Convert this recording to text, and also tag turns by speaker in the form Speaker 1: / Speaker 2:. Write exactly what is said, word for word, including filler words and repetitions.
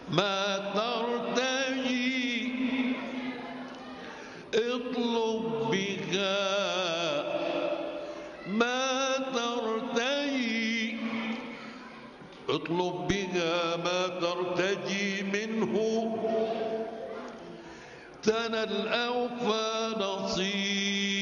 Speaker 1: ما ترتجي اطلب بها ما ترتجي اطلب بها ما ترتجي منه تنل أوفى نصيب